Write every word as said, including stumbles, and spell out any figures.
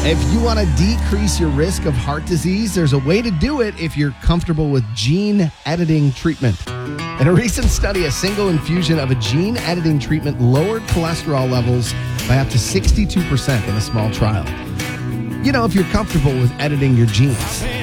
If you want to decrease your risk of heart disease, there's a way to do it if you're comfortable with gene editing treatment. In a recent study, a single infusion of a gene editing treatment lowered cholesterol levels by up to sixty-two percent in a small trial. You know, if you're comfortable with editing your genes.